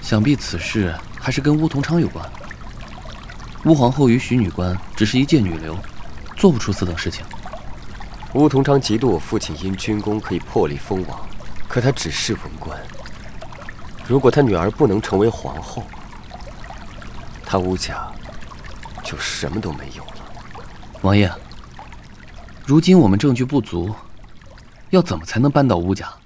想必此事还是跟乌同昌有关。乌皇后与许女官只是一介女流，做不出此等事情。 乌同昌嫉妒我父亲因军功可以破例封王，可他只是文官。如果他女儿不能成为皇后，他乌家就什么都没有了。 王爷，如今我们证据不足，要怎么才能扳倒乌家？